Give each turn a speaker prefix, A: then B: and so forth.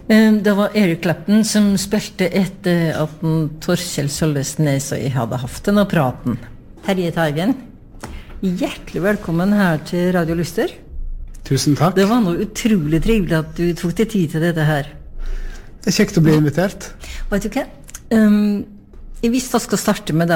A: Det var Eric Clapton som spilte etter at Torkjell Sølvesnes og jeg hadde haft denne praten. Terje Teigen, hjertelig velkommen her til Radio Lyster.
B: Tusen takk.
A: Det var noe utrolig trivelig at du tok deg tid til dette her.
B: Det kjekt å bli invitert.
A: Vet du hva? Jeg visste jeg skal starte med det